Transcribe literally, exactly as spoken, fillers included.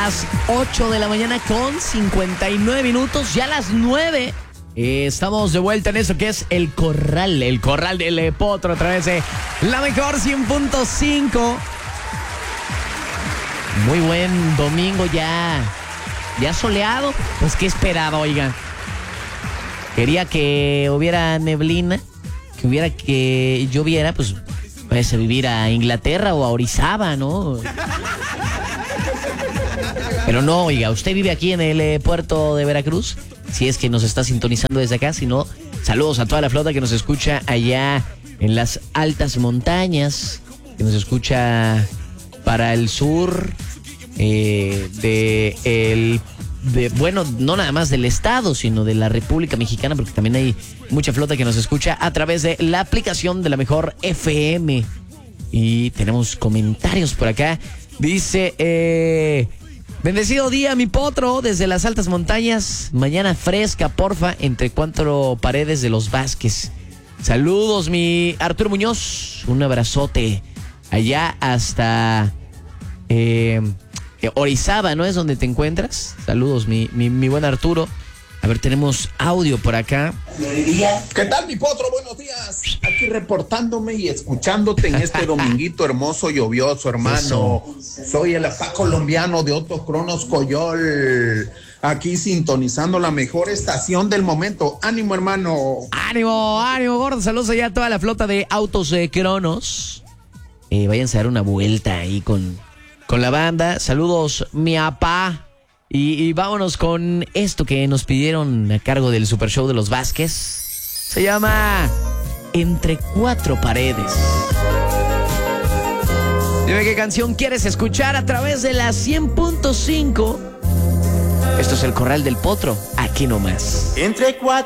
las ocho de la mañana con cincuenta y nueve minutos, ya a las nueve. Eh, estamos de vuelta en eso que es el corral, el corral del Potro a través de la mejor cien punto cinco. Muy buen domingo ya, ya soleado. Pues qué esperaba, oiga. Quería que hubiera neblina, que hubiera que lloviera, pues parece vivir a Inglaterra o a Orizaba, ¿no? Pero no, oiga, usted vive aquí en el eh, puerto de Veracruz, si es que nos está sintonizando desde acá, si no, saludos a toda la flota que nos escucha allá en las altas montañas, que nos escucha para el sur eh, de el de, bueno, no nada más del estado, sino de la República Mexicana, porque también hay mucha flota que nos escucha a través de la aplicación de la mejor F M. Y tenemos comentarios por acá. Dice, eh, bendecido día, mi potro, desde las altas montañas. Mañana fresca, porfa, entre cuatro paredes de los Vázquez. Saludos, mi Arturo Muñoz. Un abrazote allá hasta eh, Orizaba, ¿no es donde te encuentras? Saludos, mi, mi, mi buen Arturo. A ver, tenemos audio por acá. ¿Qué tal, mi potro? Buenos días. Aquí reportándome y escuchándote en este dominguito hermoso, lluvioso, hermano. Eso. Soy el afá colombiano de Otto Cronos Coyol. Aquí sintonizando la mejor estación del momento. ¡Ánimo, hermano! ¡Ánimo, ánimo, gordo! Saludos allá a toda la flota de autos de Cronos. Eh, váyanse a dar una vuelta ahí con, con la banda. Saludos, mi apá. Y, y vámonos con esto que nos pidieron a cargo del Super Show de los Vázquez. Se llama Entre Cuatro Paredes. Dime qué canción quieres escuchar a través de la cien punto cinco. Esto es el Corral del Potro, aquí nomás. Entre cuatro